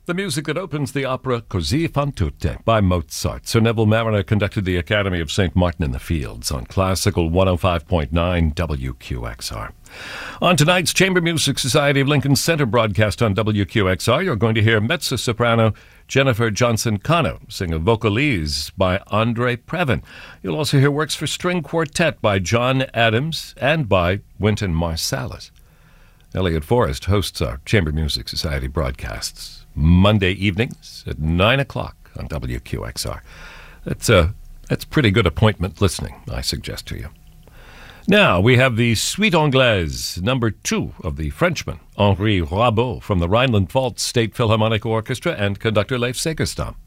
The music that opens the opera Così fan tutte by Mozart. Sir Neville Mariner conducted the Academy of St. Martin in the Fields on Classical 105.9 WQXR. On tonight's Chamber Music Society of Lincoln Center broadcast on WQXR, you're going to hear mezzo-soprano Jennifer Johnson-Cano sing a vocalise by Andre Previn. You'll also hear works for string quartet by John Adams and by Wynton Marsalis. Elliot Forrest hosts our Chamber Music Society broadcasts Monday evenings at 9 o'clock on WQXR. That's pretty good appointment listening, I suggest to you. Now, we have the Suite Anglaise, number 2 of the Frenchman, Henri Rabault, from the Rhineland-Pfalz State Philharmonic Orchestra, and conductor Leif Segerstam.